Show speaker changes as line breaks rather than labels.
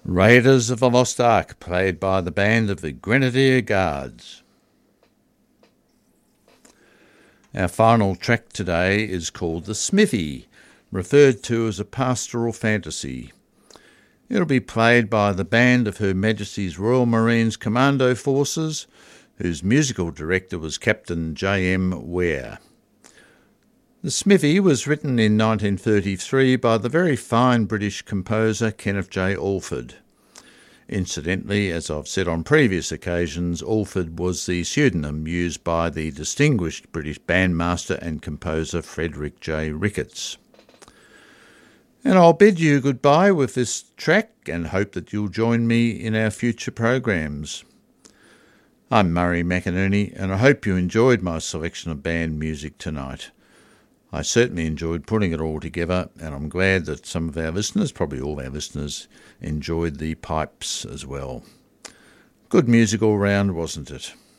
Raiders of the Lost Ark, played by the band of the Grenadier Guards. Our final track today is called The Smithy, referred to as a pastoral fantasy. It'll be played by the band of Her Majesty's Royal Marines Commando Forces, whose musical director was Captain J.M. Ware. The Smithy was written in 1933 by the very fine British composer Kenneth J. Alford. Incidentally, as I've said on previous occasions, Alford was the pseudonym used by the distinguished British bandmaster and composer Frederick J. Ricketts. And I'll bid you goodbye with this track and hope that you'll join me in our future programs. I'm Murray McInerney, and I hope you enjoyed my selection of band music tonight. I certainly enjoyed putting it all together, and I'm glad that some of our listeners, probably all our listeners, enjoyed the pipes as well. Good music all round, wasn't it?